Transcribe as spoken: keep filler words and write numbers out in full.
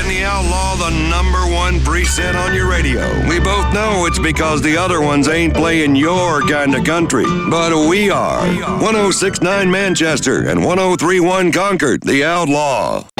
the Outlaw the number one preset on your radio. We both know it's because the other ones ain't playing your kind of country, but we are. one oh six point nine Manchester and one oh three point one Concord, the Outlaw.